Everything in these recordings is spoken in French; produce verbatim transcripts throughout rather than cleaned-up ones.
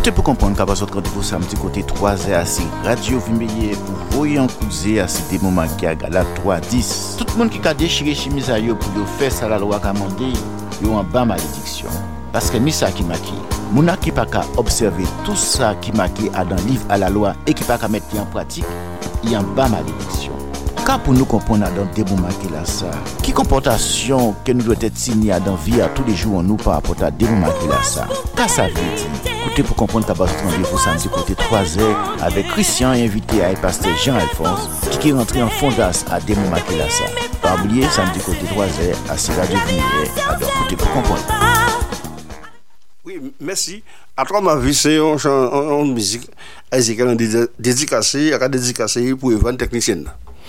Côté pour comprendre qu'à partir de rendez-vous samedi côté trois heures c'est Radio Vimeye pour voyer couser à ces moments qui a gala trois dix. Tout le monde qui a déchiré chemise à yo pour yo faire ça la loi commandé, yo en bas malédiction. Parce que ni ça qui maquille. Mouna qui pas qu'à observer tout ça qui maquille à dans livre à la loi et qui pas qu'à mettre en pratique, il en bas malédiction. Car pour nous comprendre dans des moments qui là ça, qui comportation que nous doit être signé dans vie à tous les jours nous par rapport à des moments qui là ça. Car ça veut dire écoutez pour comprendre qu'à partir de rendez-vous samedi côté trois heures avec Christian invité à pasteur Jean-Alphonse qui est rentré en fondasse à des moments qui là ça. Pas oublier samedi côté trois heures à C Radio Vimeye. Alors écoutez pour comprendre. Oui, merci. Après ma vie, c'est une musique dédicacée, à dédicacée pour Evan technicienne.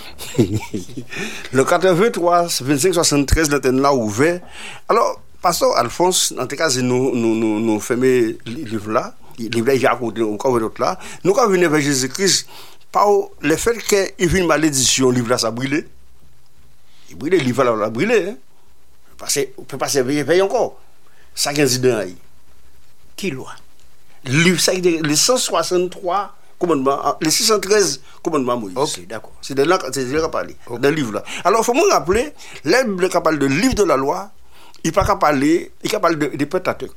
Le quatre-vingt-trois, vingt-cinq soixante-treize, l'antenne là ouvert. Alors, pasteur Alphonse, en tout cas, nous nous nous nous fermé le livre là, le livre là, il y a encore d'autres là. Nous quand venons vers Jésus-Christ, par le fait qu'il y a une malédiction, le livre là, ça brûle. Il brûle, le livre là, ça brûle. Parce qu'on ne peut pas se veiller encore. Ça qui est dit dans qui loi? Le cent soixante-trois commandements, les six cent treize commandements Moïse. Ok, d'accord. C'est de là c'est de là qu'on parle, okay. Dans le livre là. Alors, il faut me rappeler, l'Bible qui parle de livre de la loi, il ne peut pas parler, il parle de, de Pentateuque.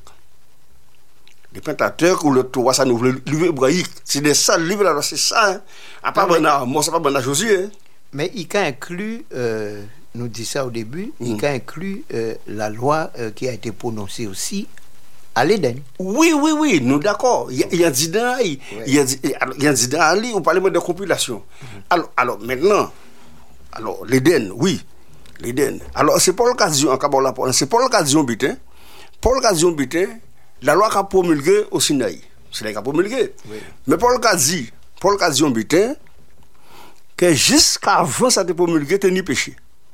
Le Pentateuque ou le Torah, ça nous le livre hébraïque. C'est de ça, le livre là, c'est ça. Hein. À part Bernard, moi, c'est pas Bernard Josué. Hein. Mais il a inclus, euh, nous dit ça au début, mm. il a inclus euh, la loi euh, qui a été prononcée aussi à l'Éden. Oui, oui, oui, nous d'accord. Il y a dit dans il y a dit dans Ali, on parlait de compilation. Mm-hmm. Alors, alors maintenant, alors l'Éden, oui, l'Éden. Alors c'est pas l'occasion, c'est pas l'occasion bitin, pas l'occasion bitin, la loi qu'a promulguée au Sinaï, c'est la qu'a promulguée. Oui. Mais pas l'occasion, pas l'occasion bitin, que jusqu'avant ça te promulgué, t'es ni péché.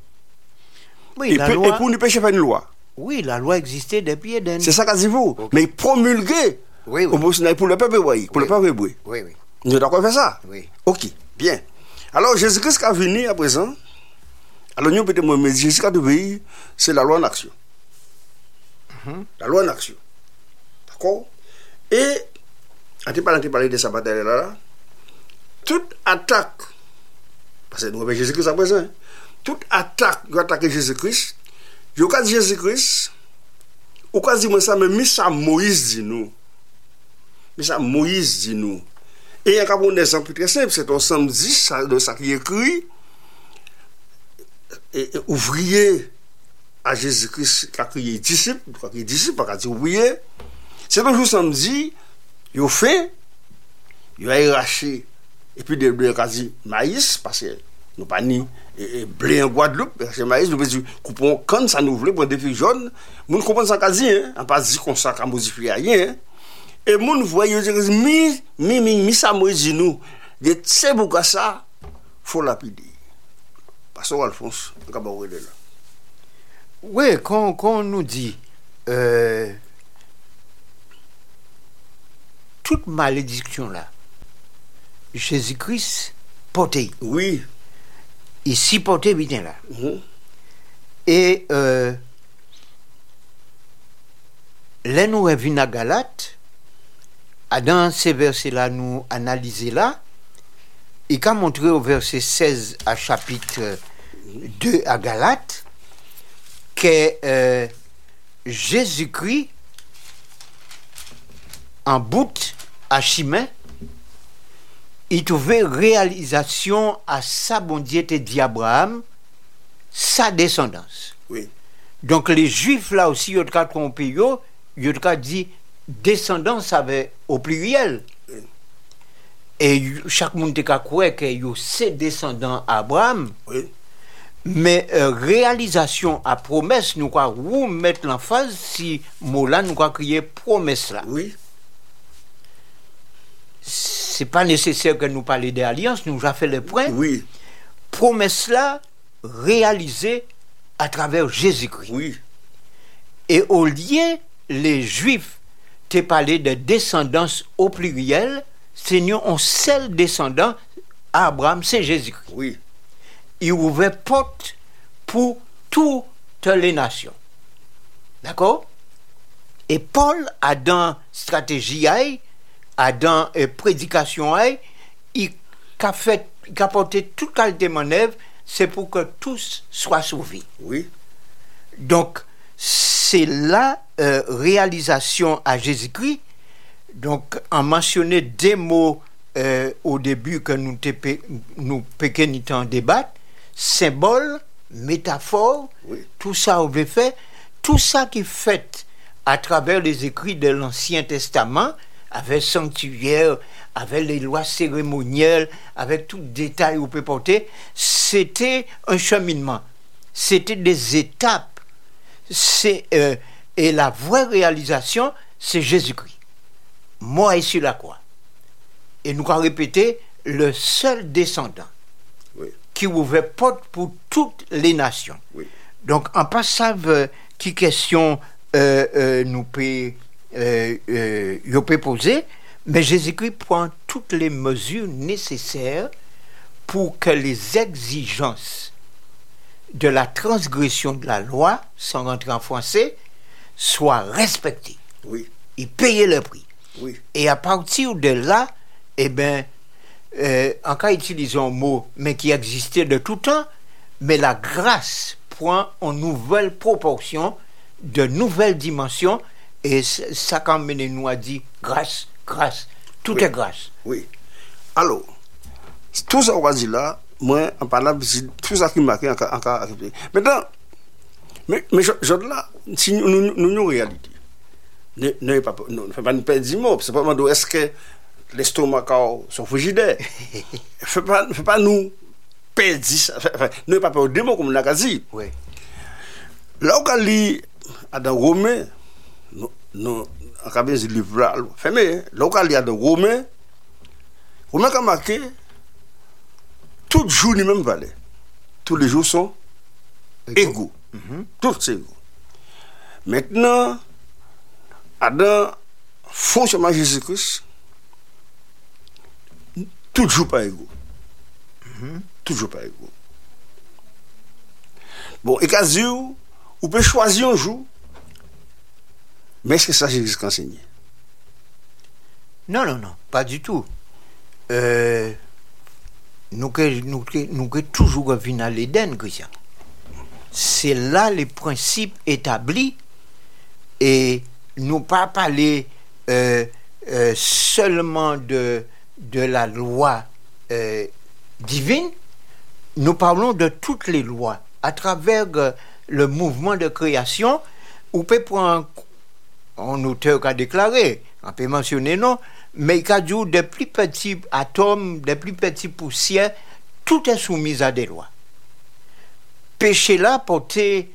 Oui, et, la pe, loi... et pour ni péché, fait une loi. Oui, la loi existait depuis Éden. C'est ça qu'a dit vous. Okay. Mais promulgué oui, oui. pour le peuple hébraïque, pour oui. le peuple hébreu. Oui, oui. Nous d'accord faire ça? Oui. Ok, bien. Alors, Jésus-Christ qui a venu à présent, alors nous peut-être me dire, Jésus-Christ de pays, c'est la loi en action. Mm-hmm. La loi en action. D'accord? Et, on ne parle pas de sa bataille là, toute attaque, parce que nous avons Jésus-Christ à présent, toute attaque qui attaque Jésus-Christ, je dis Jésus-Christ, ou quand dit ça, mais ça Moïse dit nous. Mais ça Moïse dit nous. Et il y a un exemple très simple, c'est au samedi, de ça qui est écrit, et, et, ouvrier à Jésus-Christ, qui a crié disciple, qui est disciple, qui a dit ouvrier, c'est toujours samedi, il a fait, il a arraché, et puis il a dit maïs, parce que nous pas ni et blé en Guadeloupe c'est maïs nous faisons coupons quand ça nous voulait pour des feuilles jaunes moun comprendre ça quasi hein on pas dit comme ça qu'a modifier rien hein? Et moun voyez mi mi mi mi ça Moïse nous de c'est pourquoi ça faut lapider pasteur Alphonse on va voir là. Oui, quand quand on nous dit euh, toute malédiction là Jésus-Christ porté. Oui. Il s'y portait bien là. Mm-hmm. Et euh, là, nous venons à Galate, dans ces versets-là, nous analyser là, il a montré au verset seize à chapitre deux à Galate que euh, Jésus-Christ, en bout à chemin, il trouvait réalisation à sa bondiette d'Abraham, sa descendance. Oui. Donc les Juifs là aussi, ils ont trompé, ils ont dit descendance avait au pluriel. Oui. Et chaque monde a cru que c'est descendant Abraham. Oui. Mais euh, réalisation à promesse, nous quoi où mettre l'emphase si mot là nous quoi crier promesse là. Oui. C'est pas nécessaire que nous parlions d'alliance, nous avons fait le point. Oui. Promesse là réalisée à travers Jésus-Christ. Oui. Et au lieu, les Juifs te parlé de descendance au pluriel, Seigneur, un seul descendant, Abraham, c'est Jésus-Christ. Oui. Il ouvrait porte pour toutes les nations. D'accord? Et Paul a dans stratégie à dans euh, prédication, il a fait, il a porté toute qualité de manœuvre, c'est pour que tous soient sauvés. Oui. Donc, c'est la euh, réalisation à Jésus-Christ. Donc, en mentionnant des mots euh, au début que nous te, nous péquenions en débat, symbole, métaphore, oui. Tout ça on veut faire, tout ça qui est fait à travers les écrits de l'Ancien Testament, avec sanctuaire, avec les lois cérémonielles, avec tout détail où peut porter, c'était un cheminement, c'était des étapes, c'est euh, et la vraie réalisation, c'est Jésus-Christ, mort et sur la croix. Et nous avons répété, le seul descendant oui. qui ouvrait porte pour toutes les nations. Oui. Donc, en passant euh, qui question euh, euh, nous peut euh, euh, peut poser, mais Jésus-Christ prend toutes les mesures nécessaires pour que les exigences de la transgression de la loi, sans rentrer en français, soient respectées. Oui. Il payait le prix. Oui. Et à partir de là, eh bien, euh, en cas utilisant un mot, mais qui existait de tout temps, mais la grâce prend en nouvelle proportion, de nouvelles dimensions, et ça quand même nous a dit grâce, grâce, tout oui. est grâce. Oui. Alors, tout ça qu'on a dit là, moi, en parlant, c'est tout ça qui m'a marqué en cas. Maintenant, mais, mais je, je là, si nous nous, nous, nous réalité, ne ne pas ne fait pas nous perdre dix mots, c'est pas demander est-ce que l'estomac sont frigidaires. Fait pas fait pas nous perdre ça, ne pas perdre des mots comme on a dit. Oui. Là où lit dans Romain, non non en cabine du livre là, fermé, là où lit dans Romain, Romain a marqué tout jour ni même valeur. Tous les jours sont égaux. Mm-hmm. Tous c'est égaux. Maintenant, dans fonctionnement de Jésus-Christ, toujours pas égaux. Mm-hmm. Toujours pas égaux. Bon, et quasi, vous pouvez choisir un jour, mais est-ce que ça Jésus a enseigné? Non, non, non, pas du tout. Euh, nous que nous que nous que toujours revenir à l'Éden, Christian. C'est là les principes établis et nous pas parler euh, euh, seulement de de la loi euh, divine. Nous parlons de toutes les lois à travers euh, le mouvement de création. On peut prendre un auteur qui a déclaré, on peut mentionner non. Mais il y a des plus petits atomes, des plus petits poussières, tout est soumis à des lois. Péché là porté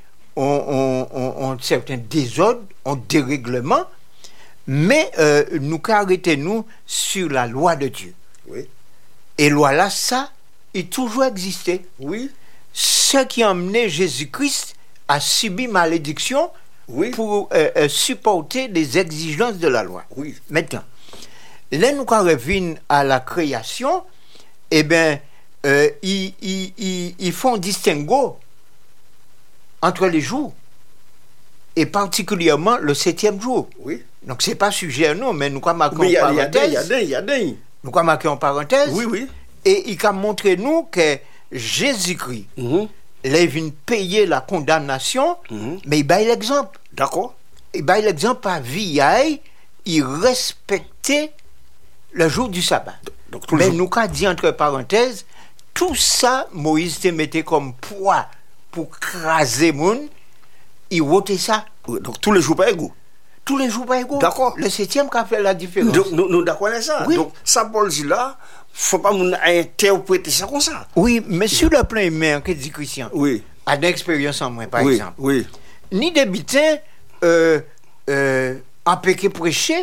un certain désordre, un dérèglement, mais euh, nous arrêtons-nous sur la loi de Dieu. Oui. Et loi là, ça, il toujours existé. Oui. Ce qui a amené Jésus-Christ à subir malédiction oui. pour euh, euh, supporter les exigences de la loi. Oui. Maintenant, là, nous revenons à la création, eh bien, euh, ils, ils, ils, ils font distinguo entre les jours, et particulièrement le septième jour. Oui. Donc, ce n'est pas sujet à nous, mais nous avons marqué mais en parenthèse. Il y a des, il y a des. Nous avons marqué en parenthèse. Oui, oui. Et il a montré nous que Jésus-Christ, mm-hmm. il est venu payer la condamnation, mm-hmm. mais il baille l'exemple. D'accord. Il baille l'exemple par vie, il respectait le jour du sabbat. Donc, mais nous avons dit entre parenthèses, tout ça, Moïse te mettait comme poids pour craser moun, il ôtait ça. Oui, donc tous les jours pas égaux. Tous les jours pas égaux. D'accord. Le septième qui a fait la différence. Donc nous, nous d'accord avec ça. Oui. Donc ça Paul dit là, faut pas moun interpréter ça comme ça. Oui, mais sur le plan humain, que dit Christian. Oui. A d'expérience en moi, par oui, exemple. Oui. Ni des bitins euh, euh, en péché prêché,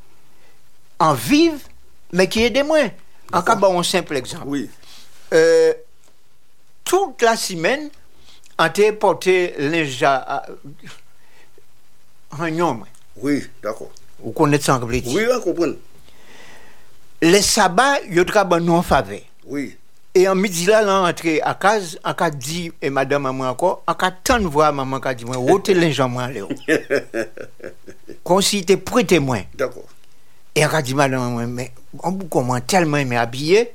en vive, mais qui est des moins. En cas un simple exemple. Oui. Euh, toute la semaine, on t'a porté linge à un homme. Oui, d'accord. Vous connaissez ça en anglais? Oui, on comprend. Les sabbats, il y a nous en faveur. Oui. Et en midi là, là, entré à case, on a dit, et madame maman encore, on a tant de voix, maman a dit, moi, ôtez linge à moi, Léo. Comme si était prêté moins. D'accord. Et on a dit, madame, mais on comment tellement aimé habiller.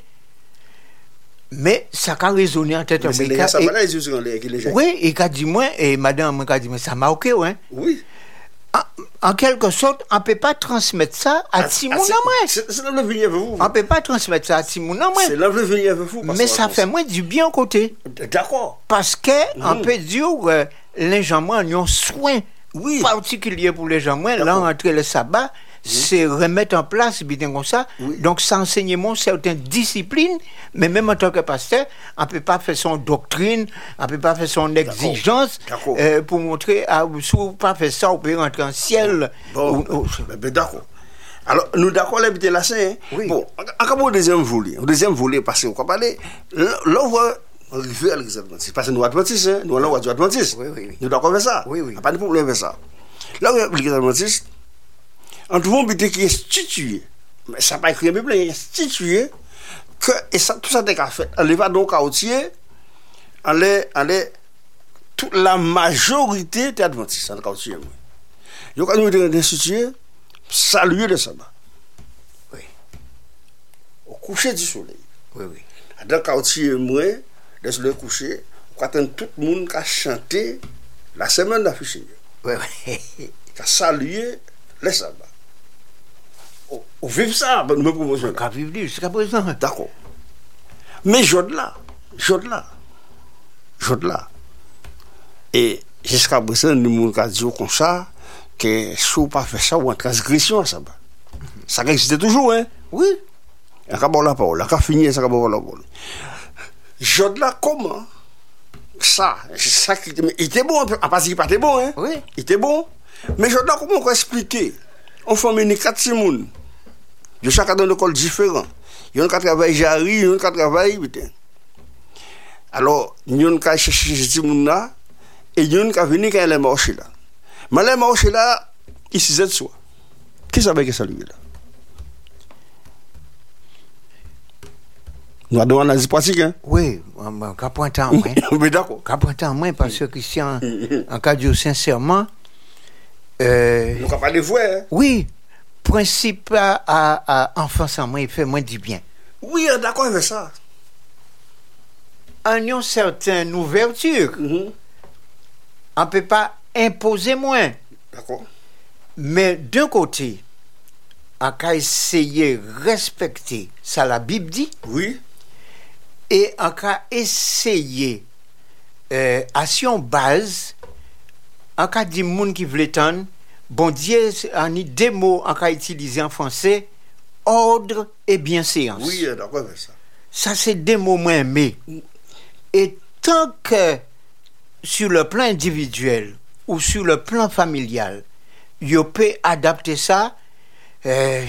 Mais ça a résonné en tête. Mais c'est les gars, ça va là, ils sont les gens. Oui, et qu'a dit moi, et madame, moi, qu'a dit, mais ça m'a ok, ouais. Oui. En, en quelque sorte, on ne peut pas transmettre ça à Timoun. C'est l'envie avec vous. On ne peut pas transmettre ça à Timoun. C'est l'envie avec vous. Mais ça fait moins du bien côté. D'accord. Parce qu'on mmh. peut dire que les gens moins ont soin oui. particulier pour les gens moins. Là, entre le sabbat, oui. c'est remettre en place, bien comme ça. Oui. Donc, ça enseignement certaines disciplines, mais même en tant que pasteur, on ne peut pas faire son doctrine, on ne peut pas faire son exigence d'accord. D'accord. Euh, pour montrer, ah, si on ne peut pas faire ça, on peut rentrer en ciel. Bon, ou, ou, ben, d'accord. Alors, nous d'accord, l'habiter là, c'est. Hein? Oui. Bon, encore au deuxième volet. Au deuxième volet, parce qu'on va parler, là, on voit. On arrive à l'église adventiste. Parce que nous adventistes, hein? Nous allons à adventiste. Oui, oui, oui. Nous d'accord avec ça. Oui, oui. Pas de problème avec ça. Là, on a l'église adventiste. On trouve un but qui est institué. Mais ça n'a pas écrit, mais il est institué. Que, et ça, tout ça, c'est qu'à fait. On va donc à Autier. On est, on est, toute la majorité des adventistes. On est à Autier. Il y a nous été institué, saluer le sabbat. Oui. Au coucher du soleil. Oui, oui. Dans le Autier, moi, de se le coucher, on attend tout le monde qui a chanté la semaine d'affiche. Oui, oui. Qui a salué le sabbat. On vive ça, nous me proposons. On vive jusqu'à présent. D'accord. Mais je là, je là, je là. Et jusqu'à présent, nous avons dit comme ça, que si on ne pas fait ça, ou en transgression, ça va. Ça existe toujours, hein? Oui. On a la parole, on a fini, ça a la parole. Je là, comment? Ça, ça il était bon, à part qu'il n'était pas bon, hein? Oui. Il était bon. Mais je là, comment on peut expliquer? On forme quatre Simon. De chacun dans l'école différent. Il y en a qui travaillent Jarry, il y en a qui travaillent. Alors, il y en a qui cherchent Simon là, et il y en a qui viennent quand il est marché là. Mais les marché là, il s'y zède soi. Qui savait que ça lui là? Nous avons une analyse pratique, hein? Oui, on va pointer en main. Mais d'accord. On va pointer en main parce que Christian, en cas de sincèrement. Euh, Nous avons pas de voix, hein? Oui. Principe à, à, à enfance en moi, il fait moins du bien. Oui, d'accord avec ça. En une certaine ouverture, mm-hmm. on ne peut pas imposer moins. D'accord. Mais d'un côté, on peut essayer de respecter ça, la Bible dit. Oui. Et on peut essayer, euh, à son base, on peut dire aux gens qui veulent entendre. Bon Dieu, on a deux mots qu'on a utilisés en français, ordre et bienséance. Oui, d'accord avec ça. Ça, c'est deux mots moins aimés. Et tant que sur le plan individuel ou sur le plan familial, on peut adapter ça, euh,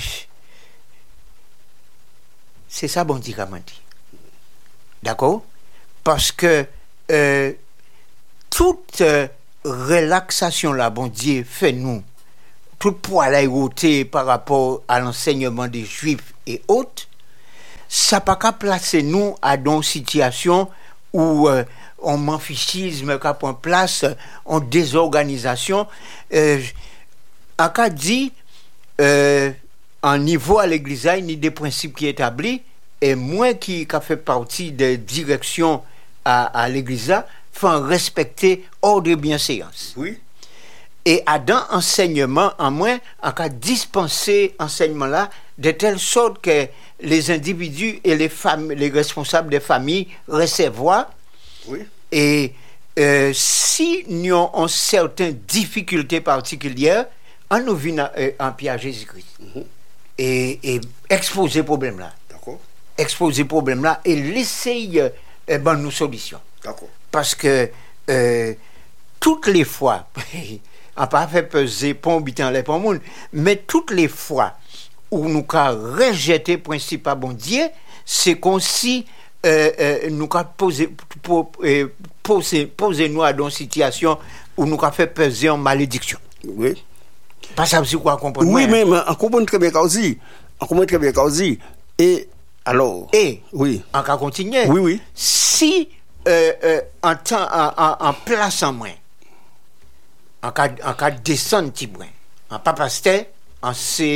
c'est ça, bon Dieu, qu'a dit. D'accord? Parce que euh, toute euh, relaxation là, bon Dieu, fait nous. Tout poil à ôter par rapport à l'enseignement des Juifs et autres, ça n'a pas qu'à placer nous à une situation où euh, on m'enfichisme, qu'à prendre place, en désorganisation. Euh, à qu'a dit, euh, en niveau à l'église, il y a des principes qui sont établis, et moi qui a fait partie des directions à, à l'église, faut respecter ordre et bienséance. Oui. Et à dans enseignement, en moins, en cas dispenser enseignement là, de telle sorte que les individus et les femmes, les responsables des familles recevoir. Oui. Et euh, si nous avons certaines difficultés particulières, on nous vient euh, en Pierre Jésus-Christ. Mm-hmm. Et, et exposer le problème là. D'accord. Exposer le problème là et laisser euh, ben, nos solutions. D'accord. Parce que euh, toutes les fois, on n'a pas fait peser pont bitan les pont monde, mais toutes les fois où nous avons rejeté le principe à bon Dieu, c'est comme si euh, euh, nous avons posé, posé, posé, posé nous à une situation où nous avons fait peser en malédiction. Oui. Pas ça, c'est quoi comprendre? Oui, mais, mais on comprend très bien Kauzi. On comprend très bien Kauzi. Et alors. Et oui. On va continuer. Oui, oui. Si euh, euh, en, temps, en, en, en place en moins, en cas en cas descendre petit point, en pas pasteur, en c'est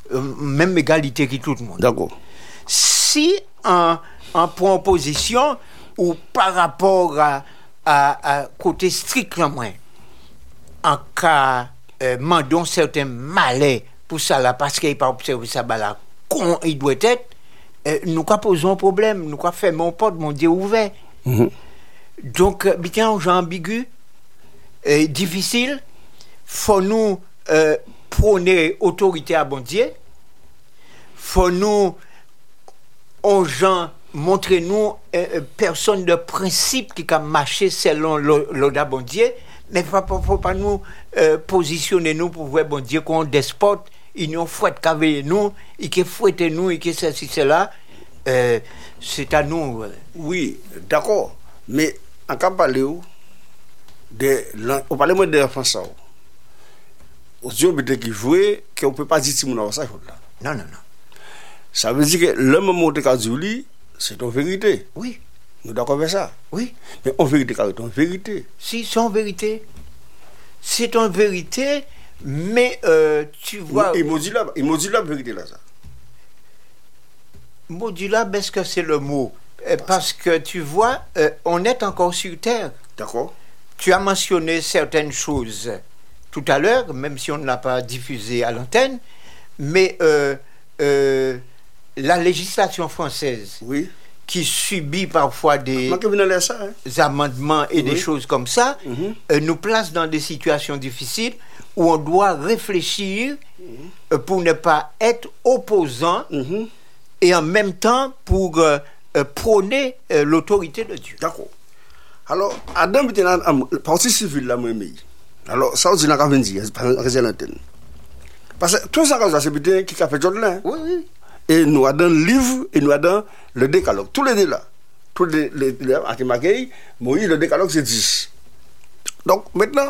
euh, même égalité que tout le monde. D'accord. Si en, en proposition ou par rapport à, à, à côté strictement, en cas euh, mandons certains malais pour ça là, parce qu'il n'a pas observé ça, bah là, con il doit être, euh, nous quoi posons un problème, nous quoi faire mon porte, mon Dieu ouvert. Mm-hmm. Donc, bien, un genre ambigu, euh, difficile, faut nous euh, prôner autorité à bon Dieu, faut nous, aux gens, montrer nous euh, personne de principe qui a marché selon l'ordre bon Dieu, mais il ne faut pas nous euh, positionner nous pour voir bon Dieu qu'on despote, ils nous fouettent qu'avec nous, ils qui fouettent nous, ils qui ceci, cela, euh, c'est à nous. Euh. Oui, d'accord, mais en cas parler de, on parle moins de l'enfance, aux yeux qui jouent, qu'on ne peut pas dire si on a ça. Non, non, non. Ça veut dire que le moment de Kazouli, c'est en vérité. Oui. Nous d'accord avec ça. Oui. Mais en vérité, c'est en vérité. Si, c'est en vérité. C'est en vérité, mais euh, tu vois. Il modulable, il modulable vérité là, ça. Modulable, est-ce que c'est le mot? euh, Parce que tu vois, euh, on est encore sur Terre. D'accord. Tu as mentionné certaines choses tout à l'heure, même si on ne l'a pas diffusé à l'antenne, mais euh, euh, la législation française, oui, qui subit parfois des ça, hein. amendements et oui. des choses comme ça, mm-hmm. euh, nous place dans des situations difficiles où on doit réfléchir mm-hmm. euh, pour ne pas être opposant mm-hmm. et en même temps pour euh, euh, prôner euh, l'autorité de Dieu. D'accord. Alors, Adam était dans la partie civile là, moi, alors ça aussi, on a dit, c'est l'antenne. Parce que tout ça, c'est peut-être qui a fait John là. Oui, oui. Et nous avons le livre et nous avons le décalogue. Tous les deux là. Tous les deux, à Timakeï, Moïse, le décalogue, c'est dix. Donc maintenant,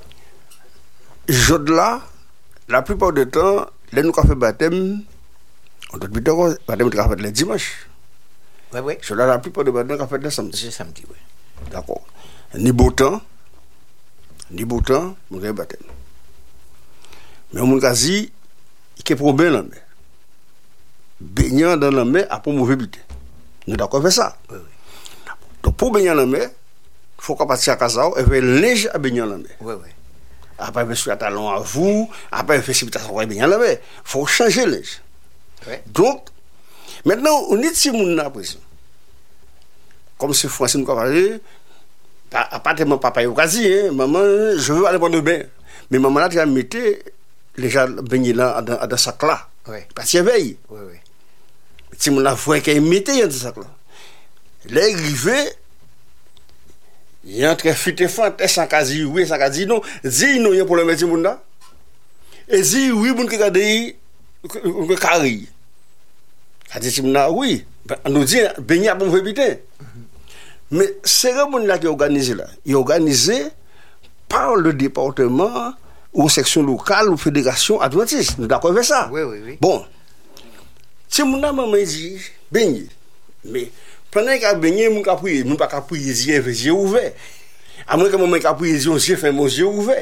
Jod là, la plupart du temps, les nous avons fait baptême, on doit dire que baptême, on a fait le dimanche. Oui, oui. Jod là, la plupart du baptême, on a fait le samedi. C'est samedi, oui. D'accord. Ni beau temps, ni beau temps, on a fait baptême. Mais on a dit, il y a un problème là. Baignant dans la mer à pour mauvais but. Nous d'accord avec ça. Oui, oui. Donc pour baigner dans la mer, il faut qu'on passe à Kazao et faire linge à baigner dans la mer. Oui, oui. Après, il faut talon à vous, après, il faut faire baigner dans la mer. Il faut changer linge. Oui. Donc, maintenant, on est si moun à présent. Comme si Français nous parlait, à part de mon papa, il a dit, hein, maman, je veux aller prendre le bain. Mais maman là, tu as mis les gens baigner là, dans, dans sac là. Oui. Parce qu'il veille. Oui, oui. Si on a vu qu'il mettait dans ce sac là. Là, il arrivait, il entre fit et fant, et sans quasi oui, sans quasi non. Dis non, il y a pour le mettre mon là. Et dis oui, mon qui a dit, que carré. A dit, oui, on nous dit, baigner à bon habiter. Mais c'est le monde là qui est organisé là. Il est organisé par le département ou section locale ou fédération adventiste. Nous d'accord avec ça? Oui, oui, oui. Bon. Si mon maman dit, baigner. Mais pendant qu'il a baigné, mon capri, mon pas capri, les yeux ouverts. À moins que mon maman capri, les yeux fermés, mon yeux ouverts.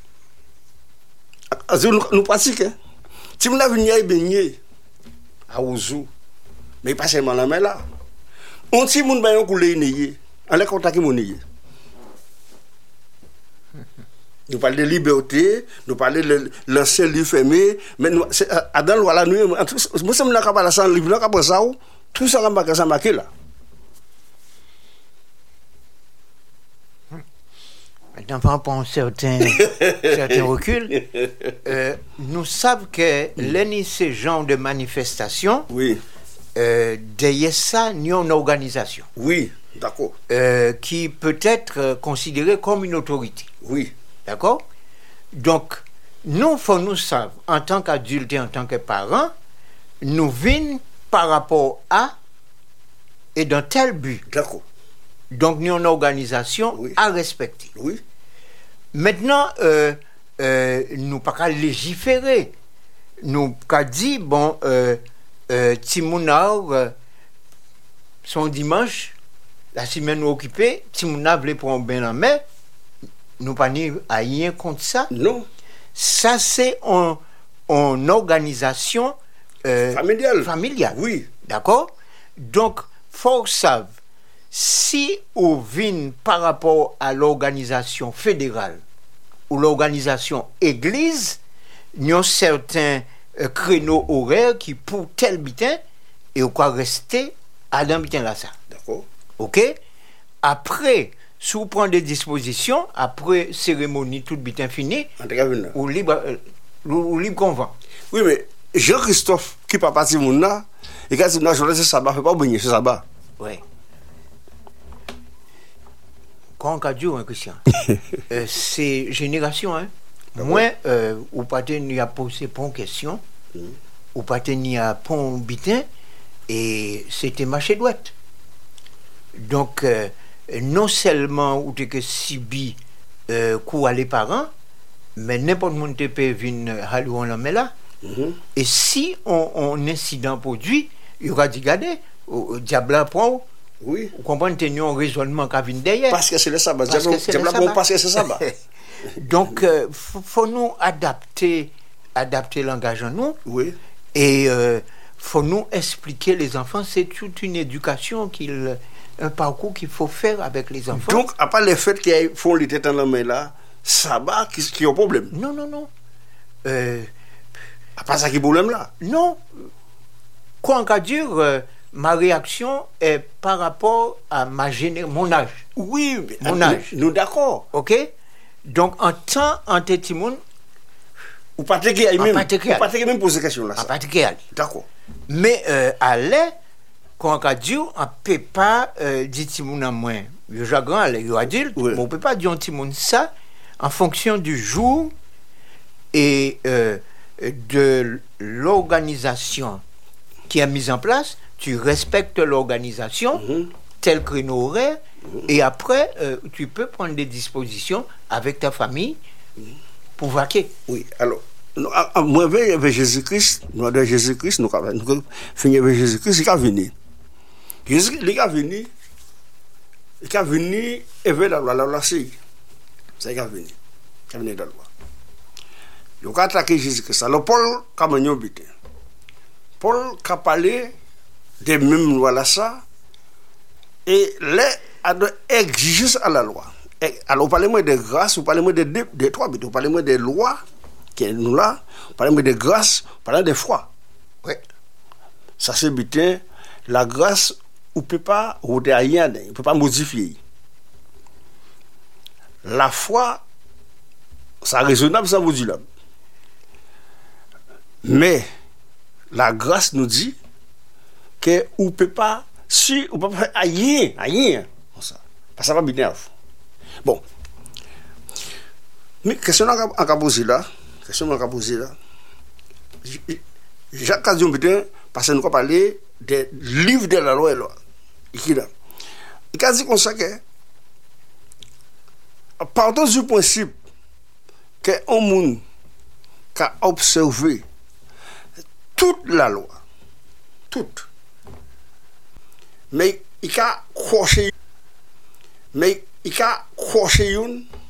Nous, nous pratiquons. Si mon a venu baigner à Ouzou, mais pas seulement la main là. On si mon baignon coulé nez, on les contacte mon nez. Nous parlons de liberté, nous parlons de l'ancien livre fermé, mais nous, c'est, à dans la nuit, moi, je suis là, capable de livre là, capable ça, tout ça, capable de marqué là. Maintenant, par rapport à certains, certains reculs, euh, nous savons que l'année ces genre de manifestation, oui. euh, derrière ça, il y a une organisation. Oui, d'accord. Euh, qui peut être euh, considérée comme une autorité. Oui. D'accord? Donc, nous, il faut nous savoir, en tant qu'adultes et en tant que parents, nous venons par rapport à et dans tel but. D'accord. Donc, nous avons une organisation oui. à respecter. Oui. Maintenant, euh, euh, nous pas qu'à légiférer. Nous qu'à dire, bon, euh, euh, Timounao, euh, son dimanche, la semaine nous occupée, Timounao voulait prendre bain en mer, nous pas ni à rien contre ça. Non. Ça, c'est un, en organisation euh, Familiale. familiale. Oui. D'accord? Donc, faut savoir, si on vient par rapport à l'organisation fédérale ou l'organisation église, il y a certains euh, créneaux horaires qui pour tel bitin et on peut rester à d'un bitin là ça. D'accord. OK? Après, si vous prenez des dispositions, après cérémonie, tout bitin fini, En tout cas, venez. ou libre, euh, ou libre convent. Oui, mais Jean-Christophe, qui pas parti mon là, et quand il dit, non, je laisse ça, fait pas oublier ce sabbat. Oui. Quand on a dit, hein, Christian, euh, c'est génération, hein. Moi, euh, ou pas tenir à poser pour question, mm. ou pas tenir à pont bitin, et c'était marché droite. Donc, euh, non seulement ou que sibi euh, quoi les parents, mais n'importe monde peut venir à l'eau en là. Mm-hmm. Et si on, on incident produit, il y aura dit regardez, au diable point. Oui. Vous comprenez, tenir un raisonnement qui vient derrière. Parce que c'est le sabbat. Parce que c'est le sabbat. Parce que c'est sabbat. Donc, il euh, faut, faut nous adapter, adapter le langage en nous. Oui. Et il euh, faut nous expliquer les enfants. C'est toute une éducation, qu'il, un parcours qu'il faut faire avec les enfants. Donc, à part le fait qu'ils font les têtes en la main là, sabbat qui, qui a un problème. Non, non, non. Euh, à part ça qui est problème là. Non. Quoi en dire, euh, ma réaction est par rapport à ma géné- mon âge. Oui, mon nous, âge. Nous d'accord. OK? Donc, en temps, en tétimoun, ou pas te qu'il même, ou pas te même poser question là. Pas te qu'il D'accord. Mais euh, à l'air, quand on dit, on ne peut pas euh, dire timoun en moins. Je suis grand, je suis adulte, oui. Mais on ne peut pas dire timoun ça en fonction du jour et euh, de l'organisation qui est mise en place. Tu respectes l'organisation, mm-hmm. tel créneau horaire, mm-hmm. et après, euh, tu peux prendre des dispositions avec ta famille mm-hmm. pour vaquer. Oui, alors, nous, à, moi, avec Jésus-Christ, nous, avec Jésus-Christ, nous avons fini avec Jésus-Christ, il est venu. Jésus, il est venu, il est venu, et veut la loi, la loi, c'est, c'est il est venu, il est venu dans la loi. Il a attaqué Jésus-Christ. Alors, Paul, comme un habité, Paul a parlé des mêmes lois là, ça, et les a exigé à la loi. Et, alors, vous parlez de grâce, vous parlez de, de, de trois, vous parlez de lois, qui nous là, vous parlez de grâce, vous parlez de foi. Oui. Ça, c'est bien, la grâce, vous ne pouvez pas, vous ne rien, vous ne pouvez pas modifier. La foi, c'est raisonnable, ça vous dit là. Mais, la grâce nous dit que vous ne pouvez pas, si vous ne pouvez pas faire rien, rien, ça, parce que ça va bien. Bon. Mais question qu'on a posée là, question qu'on a posée là, Jacques Cadion Pétain, parce que nous avons parlé des livres de la loi et loi. Il a dit comme ça que, partons du principe qu'un monde qui a observé toute la loi, toute, mais il a croché, mais il a croché une